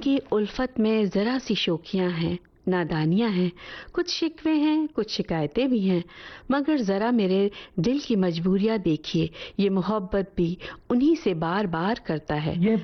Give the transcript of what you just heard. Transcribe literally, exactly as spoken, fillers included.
इनकी उल्फत में ज़रा सी शोखियाँ हैं, नादानियाँ हैं, कुछ शिकवे हैं, कुछ शिकायतें भी हैं, मगर ज़रा मेरे दिल की मजबूरियाँ देखिए, ये मोहब्बत भी उन्हीं से बार बार करता है। ये